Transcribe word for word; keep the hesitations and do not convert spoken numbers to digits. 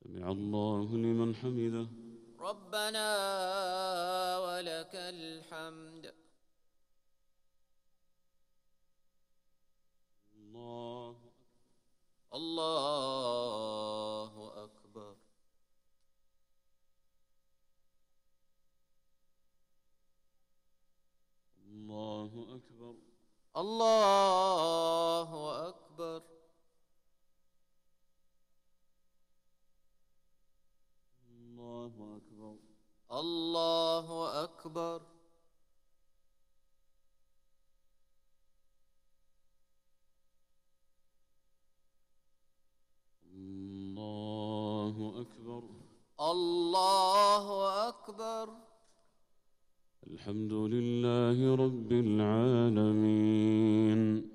سمع الله لمن حمده. ربنا ولك الحمد. الله الله أكبر. الله أكبر. الله أكبر. الله أكبر. الله أكبر. الله أكبر. الله أكبر. الحمد لله رب العالمين.